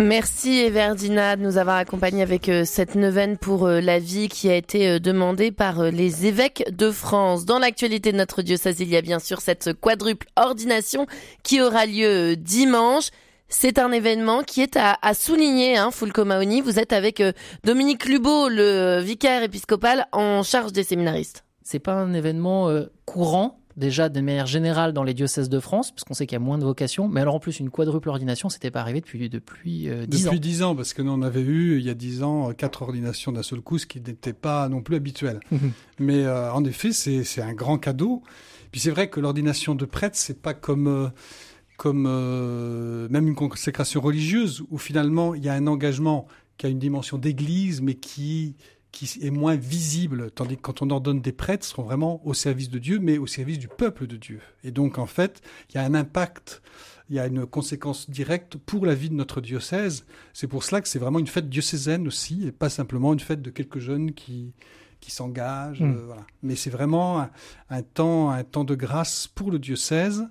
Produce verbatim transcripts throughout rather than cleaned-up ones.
Merci Everdina de nous avoir accompagnés avec euh, cette neuvaine pour euh, la vie qui a été euh, demandée par euh, les évêques de France. Dans l'actualité de notre diocèse, il y a bien sûr cette quadruple ordination qui aura lieu euh, dimanche. C'est un événement qui est à, à souligner, hein, Fulco Maoni. Vous êtes avec euh, Dominique Lubeau, le vicaire épiscopal en charge des séminaristes. C'est pas un événement euh, courant, déjà de manière générale dans les diocèses de France, parce qu'on sait qu'il y a moins de vocations, mais alors en plus une quadruple ordination, c'était pas arrivé depuis depuis euh, dix ans. Depuis dix ans, parce que nous on avait eu il y a dix ans quatre ordinations d'un seul coup, ce qui n'était pas non plus habituel. Mmh. Mais euh, en effet, c'est c'est un grand cadeau. Puis c'est vrai que l'ordination de prêtre, c'est pas comme euh, comme euh, même une consécration religieuse où finalement il y a un engagement qui a une dimension d'église, mais qui qui est moins visible, tandis que quand on ordonne des prêtres, ils seront vraiment au service de Dieu, mais au service du peuple de Dieu. Et donc, en fait, il y a un impact, il y a une conséquence directe pour la vie de notre diocèse. C'est pour cela que c'est vraiment une fête diocésaine aussi, et pas simplement une fête de quelques jeunes qui, qui s'engagent. Mmh. Euh, voilà. Mais c'est vraiment un, un, temps, un temps de grâce pour le diocèse.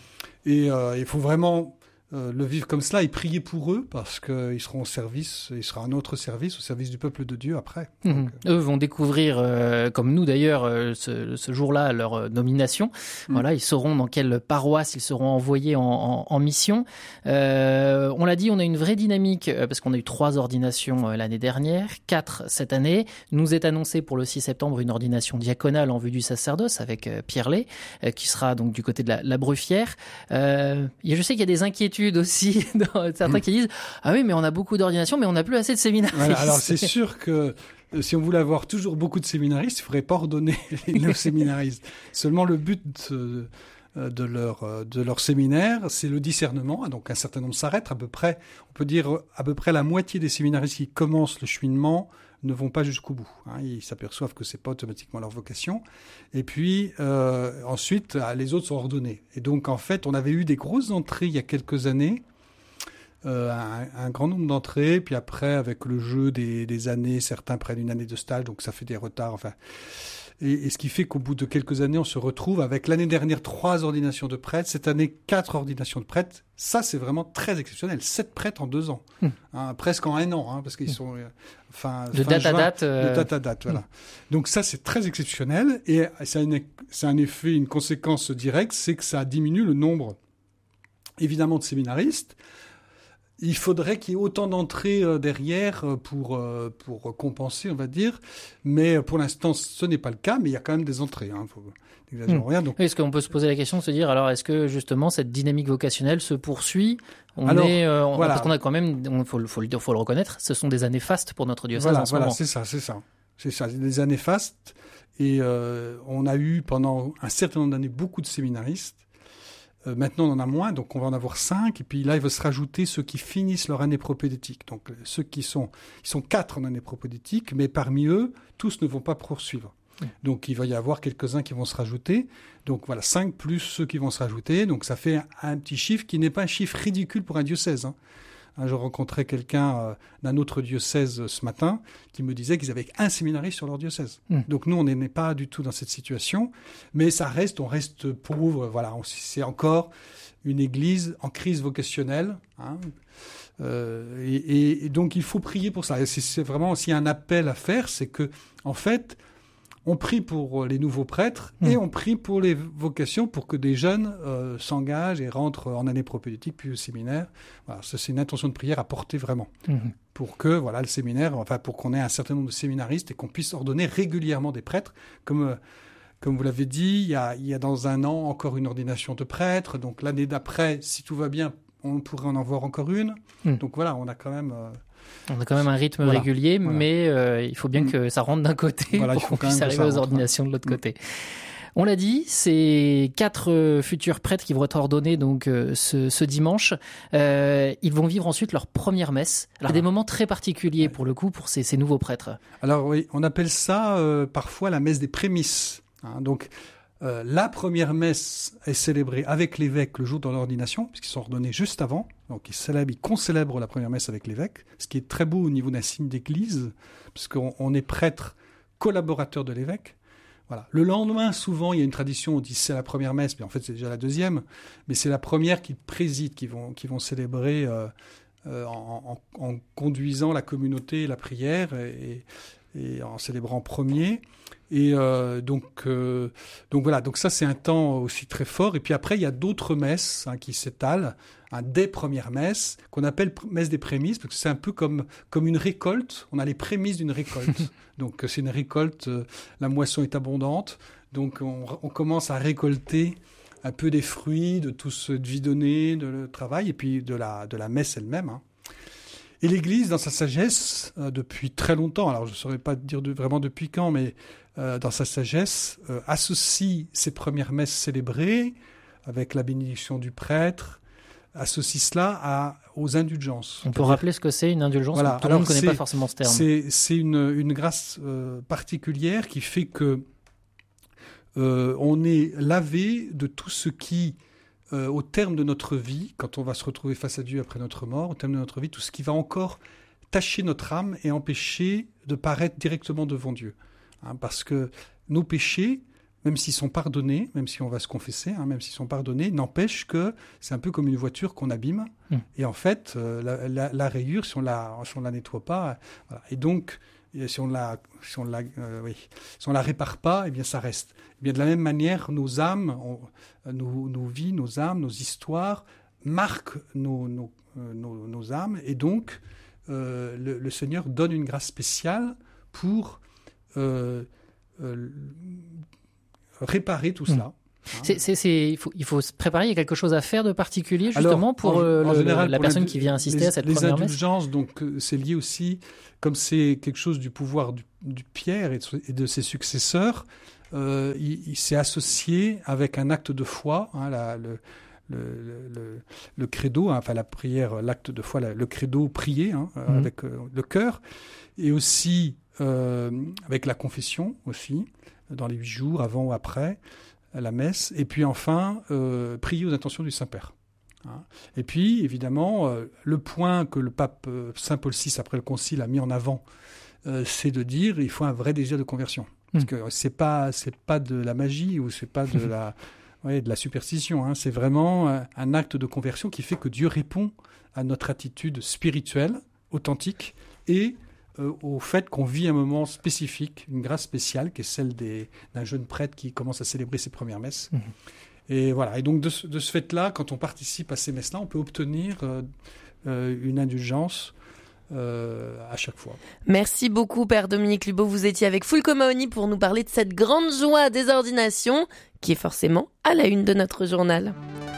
Et euh, il faut vraiment euh, le vivre comme cela et prier pour eux parce qu'ils seront au service, il sera à notre service, au service du peuple de Dieu après. Mmh. Donc, euh... Eux vont découvrir, euh, comme nous d'ailleurs, euh, ce, ce jour-là, leur nomination. Mmh. Voilà, ils sauront dans quelle paroisse ils seront envoyés en, en, en mission. Euh, on l'a dit, on a une vraie dynamique euh, parce qu'on a eu trois ordinations euh, l'année dernière, quatre cette année. Nous est annoncé pour le six septembre une ordination diaconale en vue du sacerdoce avec euh, Pierre Lay, euh, qui sera donc du côté de la, la Bruffière. Euh, je sais qu'il y a des inquiétudes aussi dans certains mmh. qui disent ah oui mais on a beaucoup d'ordinations mais on n'a plus assez de séminaristes. Voilà, alors c'est sûr que si on voulait avoir toujours beaucoup de séminaristes, il ne faudrait pas ordonner nos séminaristes. Seulement le but de, de, leur, de leur séminaire, c'est le discernement. Donc un certain nombre s'arrêtent. À peu près, on peut dire à peu près la moitié des séminaristes qui commencent le cheminement ne vont pas jusqu'au bout. Hein. Ils s'aperçoivent que c'est pas automatiquement leur vocation. Et puis euh, ensuite, les autres sont ordonnés. Et donc en fait, on avait eu des grosses entrées il y a quelques années, euh, un, un grand nombre d'entrées. Puis après, avec le jeu des, des années, certains prennent une année de stage, donc ça fait des retards. Enfin, et, et ce qui fait qu'au bout de quelques années, on se retrouve avec l'année dernière trois ordinations de prêtres, cette année quatre ordinations de prêtres. Ça, c'est vraiment très exceptionnel. Sept prêtres en deux ans, mmh. hein, presque en un an, hein, parce qu'ils sont euh, fin, de fin date juin, à date. Euh... De date à date, voilà. Mmh. Donc ça, c'est très exceptionnel et ça a, une, ça a un effet, une conséquence directe, c'est que ça diminue le nombre, évidemment, de séminaristes. Il faudrait qu'il y ait autant d'entrées euh, derrière pour, euh, pour compenser, on va dire. Mais pour l'instant, ce n'est pas le cas, mais il y a quand même des entrées. Hein, faut n'exagérer mmh. rien. Donc... Est-ce qu'on peut se poser la question de se dire, alors, est-ce que justement cette dynamique vocationnelle se poursuit on alors, est, euh, on, voilà. Parce qu'on a quand même, il faut, faut, faut le reconnaître, ce sont des années fastes pour notre diocèse voilà, en ce voilà, moment. c'est ça, c'est ça. C'est ça, des années fastes. Et euh, on a eu pendant un certain nombre d'années beaucoup de séminaristes. Euh, maintenant, on en a moins, donc on va en avoir cinq. Et puis là, il va se rajouter ceux qui finissent leur année propédétique. Donc ceux qui sont, ils sont quatre en année propédétique, mais parmi eux, tous ne vont pas poursuivre. Mmh. Donc il va y avoir quelques-uns qui vont se rajouter. Donc voilà, cinq plus ceux qui vont se rajouter. Donc ça fait un, un petit chiffre qui n'est pas un chiffre ridicule pour un diocèse. Hein. Je rencontrais quelqu'un euh, d'un autre diocèse ce matin qui me disait qu'ils avaient un séminariste sur leur diocèse. Mmh. Donc nous, on n'est pas du tout dans cette situation, mais ça reste, on reste pauvre. Voilà, on, c'est encore une église en crise vocationnelle. Hein, euh, et, et, et donc il faut prier pour ça. Et c'est, c'est vraiment aussi un appel à faire, c'est que en fait, on prie pour les nouveaux prêtres mmh. et on prie pour les vocations pour que des jeunes euh, s'engagent et rentrent en année propédétique puis au séminaire. Voilà, ça, c'est une intention de prière à porter vraiment mmh. pour que voilà le séminaire, enfin pour qu'on ait un certain nombre de séminaristes et qu'on puisse ordonner régulièrement des prêtres. Comme euh, comme vous l'avez dit, il y a il y a dans un an encore une ordination de prêtre. Donc l'année d'après, si tout va bien, on pourrait en avoir encore une. Mmh. Donc voilà, on a quand même euh, On a quand même un rythme voilà, régulier, voilà. mais euh, il faut bien mmh. que ça rentre d'un côté voilà, pour qu'on puisse arriver aux ordinations de l'autre mmh. côté. On l'a dit, c'est quatre euh, futurs prêtres qui vont être ordonnés donc euh, ce, ce dimanche. Euh, ils vont vivre ensuite leur première messe. Alors ah. des moments très particuliers ouais. pour le coup pour ces, ces nouveaux prêtres. Alors oui, on appelle ça euh, parfois la messe des prémices. Hein, donc Euh, la première messe est célébrée avec l'évêque le jour de l'ordination, puisqu'ils sont ordonnés juste avant. Donc ils célèbrent, ils concélèbrent la première messe avec l'évêque, ce qui est très beau au niveau d'un signe d'église, puisqu'on on est prêtre collaborateur de l'évêque. Voilà. Le lendemain, souvent, il y a une tradition, on dit c'est la première messe, mais en fait c'est déjà la deuxième, mais c'est la première qu'ils président, qui vont, qui vont célébrer euh, euh, en, en, en conduisant la communauté et la prière et, et en célébrant premier. Et euh, donc, euh, donc voilà, donc ça c'est un temps aussi très fort. Et puis après, il y a d'autres messes hein, qui s'étalent, hein, des premières messes, qu'on appelle messe des prémices, parce que c'est un peu comme, comme une récolte. On a les prémices d'une récolte. Donc c'est une récolte, euh, la moisson est abondante. Donc on, on commence à récolter un peu des fruits de tout ce vie donné, de le travail, et puis de la, de la messe elle-même. Hein. Et l'Église, dans sa sagesse, euh, depuis très longtemps, alors je ne saurais pas dire de, vraiment depuis quand, mais euh, dans sa sagesse, euh, associe ces premières messes célébrées avec la bénédiction du prêtre, associe cela à, aux indulgences. On peut rappeler ce que c'est une indulgence, voilà. Tout le monde ne connaît pas forcément ce terme. C'est, c'est une, une grâce euh, particulière qui fait que euh, on est lavé de tout ce qui... Euh, au terme de notre vie, quand on va se retrouver face à Dieu après notre mort, au terme de notre vie, tout ce qui va encore tacher notre âme et empêcher de paraître directement devant Dieu. Hein, parce que nos péchés, même s'ils sont pardonnés, même si on va se confesser, hein, même s'ils sont pardonnés, n'empêchent que c'est un peu comme une voiture qu'on abîme. Mmh. Et en fait, euh, la, la, la rayure, si on la, si on la nettoie pas, euh, voilà. Et donc, et si on la, si on la, euh, oui, si on la répare pas, eh bien ça reste. Eh bien de la même manière, nos âmes, on, nos, nos vies, nos âmes, nos histoires marquent nos, nos, euh, nos, nos âmes, et donc euh, le, le Seigneur donne une grâce spéciale pour euh, euh, réparer tout cela. Hein. C'est, c'est, c'est, il faut, il faut se préparer. Il y a quelque chose à faire de particulier justement Alors, pour en, euh, en le, général, la pour personne qui vient assister les, à cette les première messe. Les indulgences, donc c'est lié aussi, comme c'est quelque chose du pouvoir du, du Pierre et de, et de ses successeurs, euh, il, il s'est associé avec un acte de foi, hein, la, le, le, le, le credo, hein, enfin la prière, l'acte de foi, la, le credo prié hein, mmh. avec euh, le cœur, et aussi euh, avec la confession aussi, dans les huit jours, avant ou après la messe, et puis enfin, euh, prier aux intentions du Saint-Père. Hein. Et puis, évidemment, euh, le point que le pape euh, Saint Paul six, après le Concile, a mis en avant, euh, c'est de dire il faut un vrai désir de conversion. Parce que c'est pas, c'est pas de la magie ou c'est pas de la, ouais, de la superstition. Hein. C'est vraiment un, un acte de conversion qui fait que Dieu répond à notre attitude spirituelle, authentique, et Euh, au fait qu'on vit un moment spécifique, une grâce spéciale, qui est celle des, d'un jeune prêtre qui commence à célébrer ses premières messes. Mmh. Et voilà. Et donc, de ce, de ce fait-là, quand on participe à ces messes-là, on peut obtenir euh, euh, une indulgence euh, à chaque fois. Merci beaucoup, Père Dominique Lubot. Vous étiez avec Fulco Mahony pour nous parler de cette grande joie des ordinations, qui est forcément à la une de notre journal.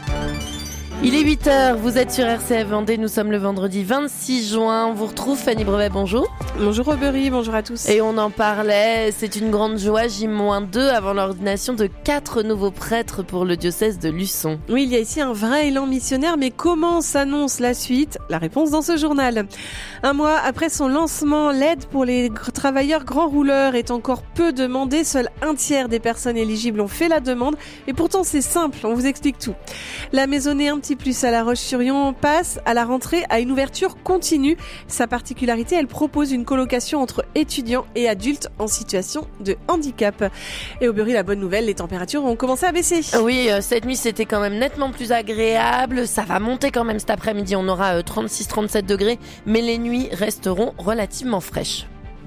Il est huit heures, vous êtes sur R C F Vendée, nous sommes le vendredi vingt-six juin. On vous retrouve, Fanny Brevet, bonjour. Bonjour Aubery, bonjour à tous. Et on en parlait, c'est une grande joie, J deux avant l'ordination de quatre nouveaux prêtres pour le diocèse de Luçon. Oui, il y a ici un vrai élan missionnaire, mais comment s'annonce la suite ? La réponse dans ce journal. Un mois après son lancement, l'aide pour les travailleurs grands rouleurs est encore peu demandée. Seul un tiers des personnes éligibles ont fait la demande. Et pourtant, c'est simple, on vous explique tout. La maisonnée un petit plus à La Roche-sur-Yon passe à la rentrée à une ouverture continue. Sa particularité, elle propose une colocation entre étudiants et adultes en situation de handicap. Et au Bury, la bonne nouvelle, les températures ont commencé à baisser. Oui, euh, cette nuit, c'était quand même nettement plus agréable. Ça va monter quand même cet après-midi. On aura euh, trente-six à trente-sept degrés, mais les nuits resteront relativement fraîches.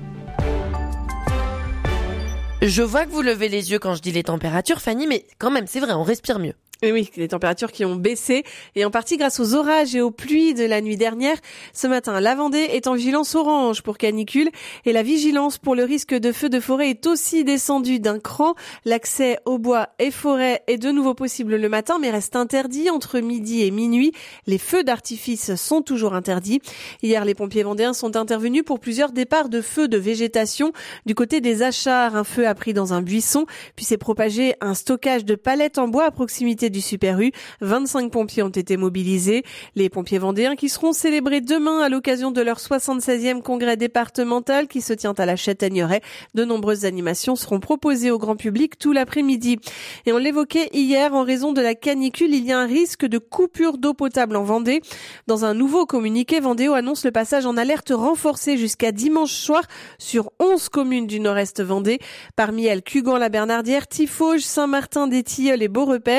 Je vois que vous levez les yeux quand je dis les températures, Fanny, mais quand même, c'est vrai, on respire mieux. Et oui, les températures qui ont baissé, et en partie grâce aux orages et aux pluies de la nuit dernière. Ce matin, la Vendée est en vigilance orange pour canicule, et la vigilance pour le risque de feu de forêt est aussi descendue d'un cran. L'accès aux bois et forêts est de nouveau possible le matin, mais reste interdit entre midi et minuit. Les feux d'artifice sont toujours interdits. Hier, les pompiers vendéens sont intervenus pour plusieurs départs de feux de végétation. Du côté des Achats, un feu a pris dans un buisson, puis s'est propagé un stockage de palettes en bois à proximité du Super U. vingt-cinq pompiers ont été mobilisés. Les pompiers vendéens qui seront célébrés demain à l'occasion de leur soixante-seizième congrès départemental qui se tient à la Châtaigneraie. De nombreuses animations seront proposées au grand public tout l'après-midi. Et on l'évoquait hier, en raison de la canicule, il y a un risque de coupure d'eau potable en Vendée. Dans un nouveau communiqué, Vendéo annonce le passage en alerte renforcée jusqu'à dimanche soir sur onze communes du nord-est Vendée. Parmi elles, Cugand-la-Bernardière, Tiffauges, Saint-Martin-des-Tilleuls et Beaurepaire.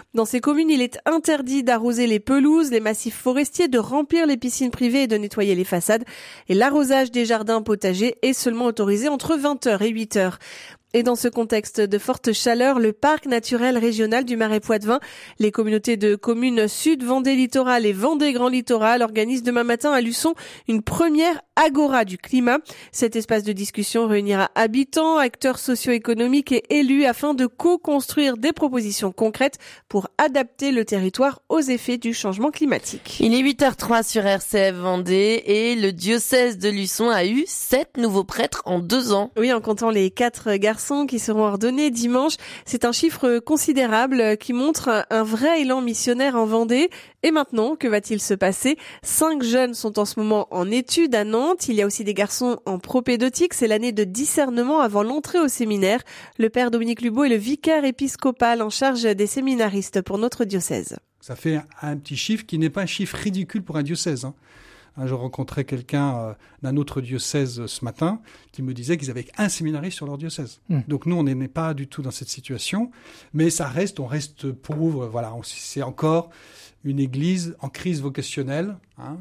Dans ces communes, il est interdit d'arroser les pelouses, les massifs forestiers, de remplir les piscines privées et de nettoyer les façades. Et l'arrosage des jardins potagers est seulement autorisé entre vingt heures et huit heures. Et dans ce contexte de forte chaleur, le parc naturel régional du Marais Poitevin, les communautés de communes Sud Vendée Littoral et Vendée Grand Littoral organisent demain matin à Luçon une première Agora du climat. Cet espace de discussion réunira habitants, acteurs socio-économiques et élus afin de co-construire des propositions concrètes pour adapter le territoire aux effets du changement climatique. Il est huit heures trois sur R C F Vendée et le diocèse de Luçon a eu sept nouveaux prêtres en deux ans. Oui, en comptant les quatre garçons qui seront ordonnés dimanche. C'est un chiffre considérable qui montre un vrai élan missionnaire en Vendée. Et maintenant, que va-t-il se passer? Cinq jeunes sont en ce moment en études à Nantes. Il y a aussi des garçons en propédeutique. C'est l'année de discernement avant l'entrée au séminaire. Le père Dominique Lubeau est le vicaire épiscopal en charge des séminaristes pour notre diocèse. Ça fait un petit chiffre qui n'est pas un chiffre ridicule pour un diocèse, hein. Je rencontrais quelqu'un d'un autre diocèse ce matin qui me disait qu'ils avaient un séminariste sur leur diocèse. Mmh. Donc nous, on n'est pas du tout dans cette situation, mais ça reste, on reste pauvre. Voilà, on, c'est encore une église en crise vocationnelle, hein.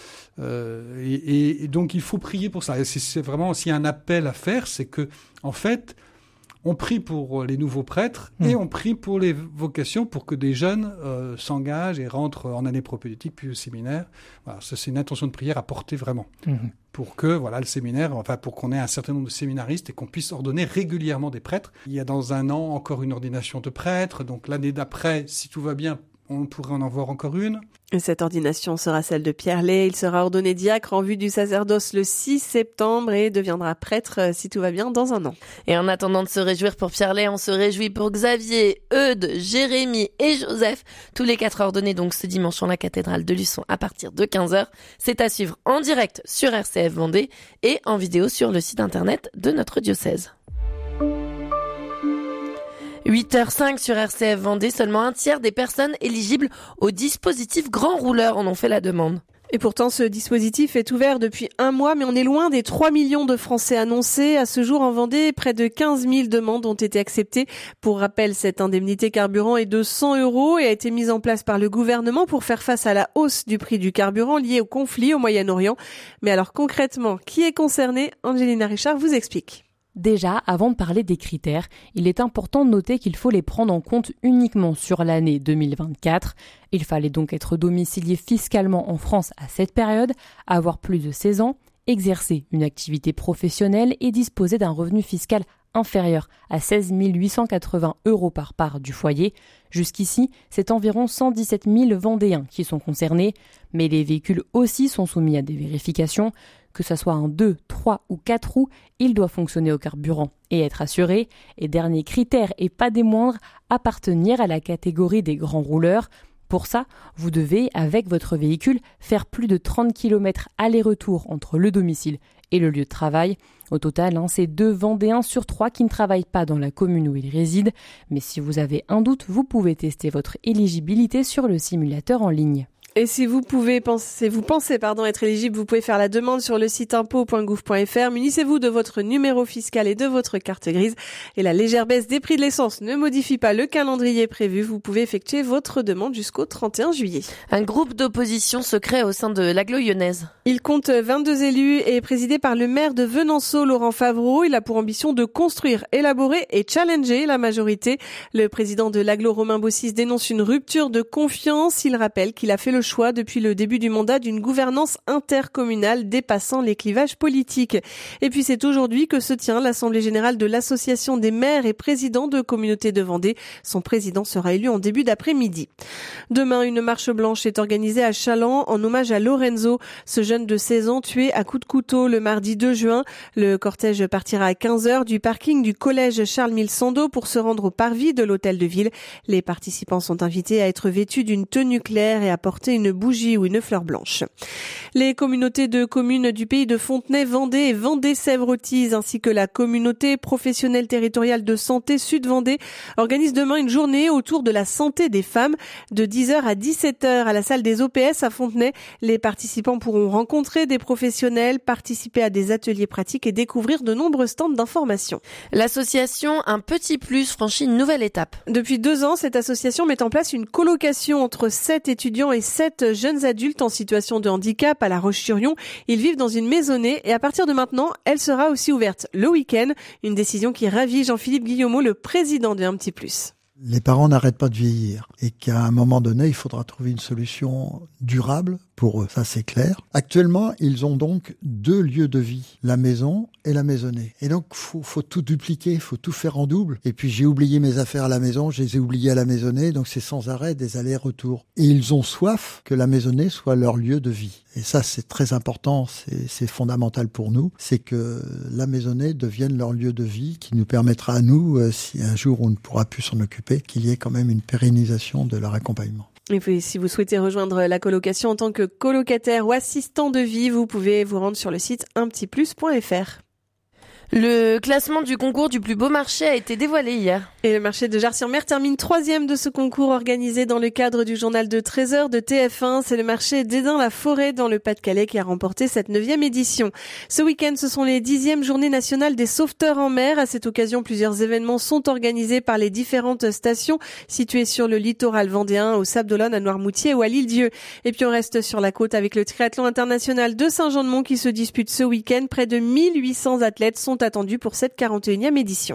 Euh, et, et donc il faut prier pour ça. Et c'est, c'est vraiment, s'il y a un appel à faire, c'est que, en fait, on prie pour les nouveaux prêtres mmh. et on prie pour les vocations pour que des jeunes euh, s'engagent et rentrent en année propédeutique puis au séminaire. Voilà, ça, c'est une intention de prière à porter vraiment mmh. pour que voilà le séminaire, enfin pour qu'on ait un certain nombre de séminaristes et qu'on puisse ordonner régulièrement des prêtres. Il y a dans un an encore une ordination de prêtres, donc l'année d'après, si tout va bien, on pourrait en avoir encore une. Cette ordination sera celle de Pierre Lay. Il sera ordonné diacre en vue du sacerdoce le six septembre et deviendra prêtre, si tout va bien, dans un an. Et en attendant de se réjouir pour Pierre Lay, on se réjouit pour Xavier, Eudes, Jérémie et Joseph. Tous les quatre ordonnés donc ce dimanche en la cathédrale de Luçon à partir de quinze heures. C'est à suivre en direct sur R C F Vendée et en vidéo sur le site internet de notre diocèse. huit heures cinq sur R C F Vendée, seulement un tiers des personnes éligibles au dispositif Grand Rouleur en ont fait la demande. Et pourtant, ce dispositif est ouvert depuis un mois, mais on est loin des trois millions de Français annoncés. À ce jour, en Vendée, près de quinze mille demandes ont été acceptées. Pour rappel, cette indemnité carburant est de cent euros et a été mise en place par le gouvernement pour faire face à la hausse du prix du carburant lié au conflit au Moyen-Orient. Mais alors concrètement, qui est concerné? Angelina Richard vous explique. Déjà, avant de parler des critères, il est important de noter qu'il faut les prendre en compte uniquement sur l'année deux mille vingt-quatre. Il fallait donc être domicilié fiscalement en France à cette période, avoir plus de seize ans, exercer une activité professionnelle et disposer d'un revenu fiscal inférieur à seize mille huit cent quatre-vingts euros par part du foyer. Jusqu'ici, c'est environ cent dix-sept mille Vendéens qui sont concernés, mais les véhicules aussi sont soumis à des vérifications. Que ce soit un deux, trois ou quatre roues, il doit fonctionner au carburant et être assuré. Et dernier critère, et pas des moindres, appartenir à la catégorie des grands rouleurs. Pour ça, vous devez, avec votre véhicule, faire plus de trente kilomètres aller-retour entre le domicile et le lieu de travail. Au total, hein, c'est deux Vendéens sur trois qui ne travaillent pas dans la commune où ils résident. Mais si vous avez un doute, vous pouvez tester votre éligibilité sur le simulateur en ligne. Et si vous pouvez penser, vous pensez pardon être éligible, vous pouvez faire la demande sur le site impôts point gouv point f r. Munissez-vous de votre numéro fiscal et de votre carte grise. Et la légère baisse des prix de l'essence ne modifie pas le calendrier prévu. Vous pouvez effectuer votre demande jusqu'au trente et un juillet. Un groupe d'opposition se crée au sein de l'agglo lyonnaise. Il compte vingt-deux élus et est présidé par le maire de Venanceau, Laurent Favreau. Il a pour ambition de construire, élaborer et challenger la majorité. Le président de l'agglo, Romain Bossis, dénonce une rupture de confiance. Il rappelle qu'il a fait le choix depuis le début du mandat d'une gouvernance intercommunale dépassant les clivages politiques. Et puis c'est aujourd'hui que se tient l'Assemblée générale de l'Association des maires et présidents de communautés de Vendée. Son président sera élu en début d'après-midi. Demain, une marche blanche est organisée à Chaland en hommage à Lorenzo, ce jeune de seize ans tué à coups de couteau le mardi deux juin. Le cortège partira à quinze heures du parking du collège Charles-Mille Sando pour se rendre au parvis de l'hôtel de ville. Les participants sont invités à être vêtus d'une tenue claire et à porter apporter une bougie ou une fleur blanche. Les communautés de communes du pays de Fontenay-Vendée et Vendée-Sèvres-Otise ainsi que la communauté professionnelle territoriale de santé Sud-Vendée organisent demain une journée autour de la santé des femmes de dix heures à dix-sept heures à la salle des O P S à Fontenay. Les participants pourront rencontrer des professionnels, participer à des ateliers pratiques et découvrir de nombreux stands d'information. L'association Un Petit Plus franchit une nouvelle étape. Depuis deux ans, cette association met en place une colocation entre sept étudiants et sept jeunes adultes en situation de handicap à La Roche-sur-Yon. Ils vivent dans une maisonnée et à partir de maintenant, elle sera aussi ouverte le week-end. Une décision qui ravit Jean-Philippe Guillaumeau, le président de Un Petit Plus. Les parents n'arrêtent pas de vieillir et qu'à un moment donné, il faudra trouver une solution durable pour eux, ça c'est clair. Actuellement, ils ont donc deux lieux de vie, la maison et la maisonnée. Et donc, faut, faut tout dupliquer, faut tout faire en double. Et puis, j'ai oublié mes affaires à la maison, je les ai oubliées à la maisonnée, donc c'est sans arrêt des allers-retours. Et ils ont soif que la maisonnée soit leur lieu de vie. Et ça, c'est très important, c'est, c'est fondamental pour nous, c'est que la maisonnée devienne leur lieu de vie, qui nous permettra à nous, euh, si un jour on ne pourra plus s'en occuper, qu'il y ait quand même une pérennisation de leur accompagnement. Et puis, si vous souhaitez rejoindre la colocation en tant que colocataire ou assistant de vie, vous pouvez vous rendre sur le site un petit plus point f r. Le classement du concours du plus beau marché a été dévoilé hier. Et le marché de Jarre-sur-Mer termine troisième de ce concours organisé dans le cadre du journal de treize heures de T F un. C'est le marché d'Édin-la-Forêt dans le Pas-de-Calais qui a remporté cette neuvième édition. Ce week-end, ce sont les dixièmes journées nationales des sauveteurs en mer. À cette occasion, plusieurs événements sont organisés par les différentes stations situées sur le littoral vendéen, au Sable-d'Olonne, à Noirmoutier ou à l'Île-Dieu. Et puis on reste sur la côte avec le triathlon international de Saint-Jean-de-Mont qui se dispute ce week-end. Près de mille huit cents athlètes sont attendus pour cette quarante et unième édition.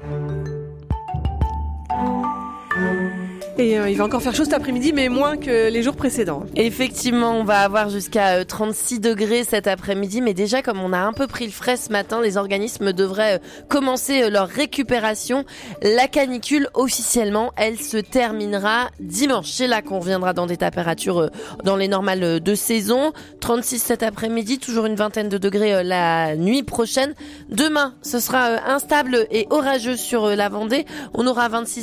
Et euh, il va encore faire chaud cet après-midi, mais moins que les jours précédents. Effectivement, on va avoir jusqu'à euh, trente-six degrés cet après-midi, mais déjà comme on a un peu pris le frais ce matin, les organismes devraient euh, commencer euh, leur récupération. La canicule, officiellement, elle se terminera dimanche. C'est là qu'on reviendra dans des températures euh, dans les normales euh, de saison. trente-six cet après-midi, toujours une vingtaine de degrés euh, la nuit prochaine. Demain, ce sera euh, instable et orageux sur euh, la Vendée. On aura vingt-six